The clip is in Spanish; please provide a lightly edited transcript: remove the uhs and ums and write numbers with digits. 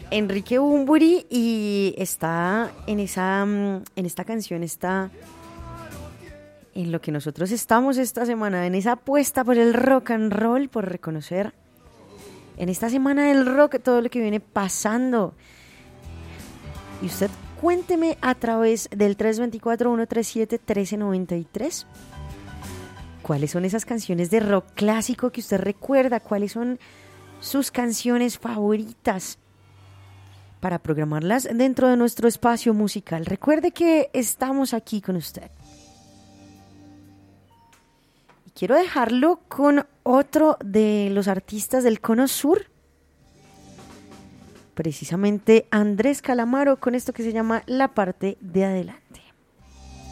Enrique Bunbury y está en esta canción, está en lo que nosotros estamos esta semana, en esa apuesta por el rock and roll, por reconocer en esta semana del rock todo lo que viene pasando. Y usted cuénteme a través del 324-137-1393 cuáles son esas canciones de rock clásico que usted recuerda, cuáles son sus canciones favoritas, para programarlas dentro de nuestro espacio musical. Recuerde que estamos aquí con usted. Y quiero dejarlo con otro de los artistas del Cono Sur, precisamente Andrés Calamaro, con esto que se llama La parte de adelante.